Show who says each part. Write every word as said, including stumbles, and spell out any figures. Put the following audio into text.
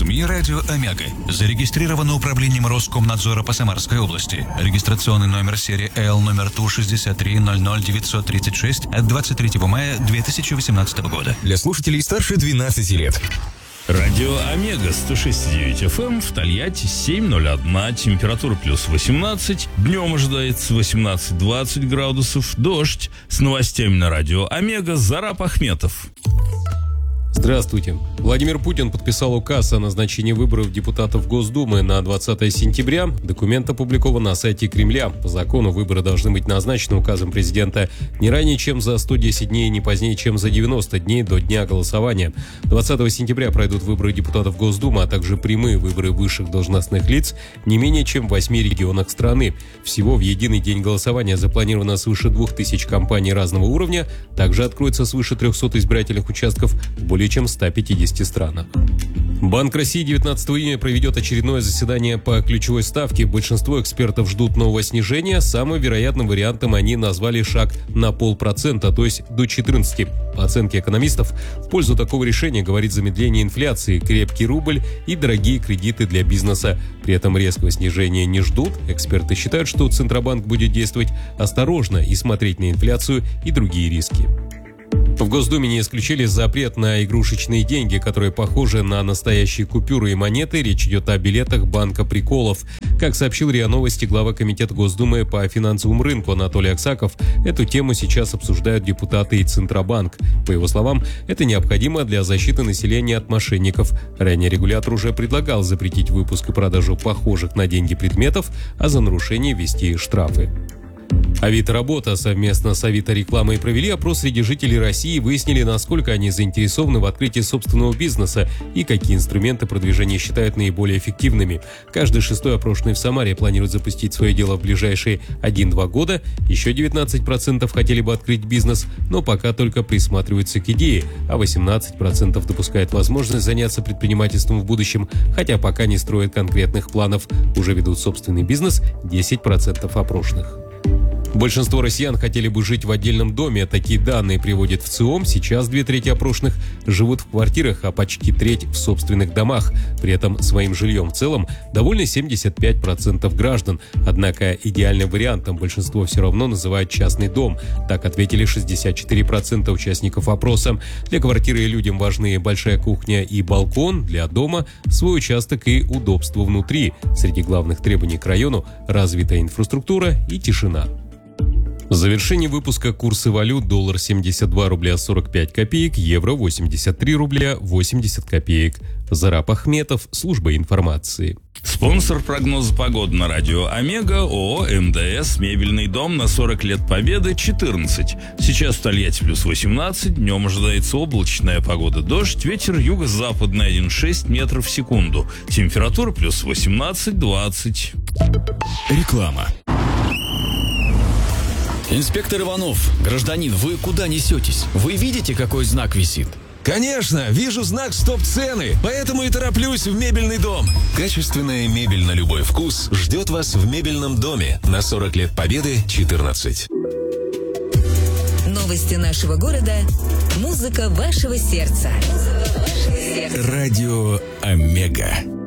Speaker 1: СМИ «Радио Омега». Зарегистрировано управлением Роскомнадзора по Самарской области. Регистрационный номер серии Л номер Ту шестьдесят три ноль ноль девятьсот тридцать шесть от двадцать третьего мая две тысячи восемнадцатого года.
Speaker 2: Для слушателей старше двенадцати лет.
Speaker 3: Радио Омега сто шесть и девять эф эм в Тольятти семь ноль один, температура плюс восемнадцать, днем ожидается восемнадцать-двадцать градусов, дождь. С новостями на Радио Омега Зарап Ахметов.
Speaker 4: Здравствуйте. Владимир Путин подписал указ о назначении выборов депутатов Госдумы на двадцатое сентября. Документ опубликован на сайте Кремля. По закону выборы должны быть назначены указом президента не ранее, чем за сто десять дней и не позднее, чем за девяносто дней до дня голосования. двадцатого сентября пройдут выборы депутатов Госдумы, а также прямые выборы высших должностных лиц не менее чем в восьми регионах страны. Всего в единый день голосования запланировано свыше двух тысяч кампаний разного уровня. Также откроется свыше трехсот избирательных участков в более чем в ста пятидесяти странах. Банк России девятнадцатого июня проведет очередное заседание по ключевой ставке. Большинство экспертов ждут нового снижения. Самым вероятным вариантом они назвали шаг на полпроцента, то есть до четырнадцати. По оценке экономистов, в пользу такого решения говорит замедление инфляции, крепкий рубль и дорогие кредиты для бизнеса. При этом резкого снижения не ждут. Эксперты считают, что Центробанк будет действовать осторожно и смотреть на инфляцию и другие риски. В Госдуме не исключили запрет на игрушечные деньги, которые похожи на настоящие купюры и монеты. Речь идет о билетах банка приколов. Как сообщил РИА Новости глава Комитета Госдумы по финансовому рынку Анатолий Аксаков, эту тему сейчас обсуждают депутаты и Центробанк. По его словам, это необходимо для защиты населения от мошенников. Ранее регулятор уже предлагал запретить выпуск и продажу похожих на деньги предметов, а за нарушение ввести штрафы. Авито Работа совместно с Авито Рекламой провели опрос среди жителей России и выяснили, насколько они заинтересованы в открытии собственного бизнеса и какие инструменты продвижения считают наиболее эффективными. Каждый шестой опрошенный в Самаре планирует запустить свое дело в ближайшие один-два года. Еще девятнадцать процентов хотели бы открыть бизнес, но пока только присматриваются к идее, а восемнадцать процентов допускают возможность заняться предпринимательством в будущем, хотя пока не строят конкретных планов. Уже ведут собственный бизнес десять процентов опрошенных. Большинство россиян хотели бы жить в отдельном доме. Такие данные приводит в ЦИОМ. Сейчас две трети опрошенных живут в квартирах, а почти треть в собственных домах. При этом своим жильем в целом довольны семьдесят пять процентов граждан. Однако идеальным вариантом большинство все равно называют частный дом. Так ответили шестьдесят четыре процента участников опроса. Для квартиры людям важны большая кухня и балкон. Для дома свой участок и удобство внутри. Среди главных требований к району – развитая инфраструктура и тишина. В завершении выпуска курсы валют: доллар семьдесят два рубля сорок пять копеек, евро восемьдесят три рубля восемьдесят копеек. Зарап Ахметов, служба информации.
Speaker 3: Спонсор прогноза погоды на Радио Омега ООО МДС «Мебельный дом» на сорок лет Победы четырнадцать. Сейчас в Тольятти плюс восемнадцать, днем ожидается облачная погода, дождь, ветер юго-западный один целых шесть десятых метров в секунду. Температура плюс восемнадцать-двадцать.
Speaker 2: Реклама.
Speaker 5: Инспектор Иванов, гражданин, вы куда несетесь? Вы видите, какой знак висит?
Speaker 2: Конечно, вижу знак «Стоп-цены», поэтому и тороплюсь в мебельный дом.
Speaker 6: Качественная мебель на любой вкус ждет вас в мебельном доме на сорок лет Победы четырнадцать.
Speaker 7: Новости нашего города. Музыка вашего сердца.
Speaker 2: Радио Омега.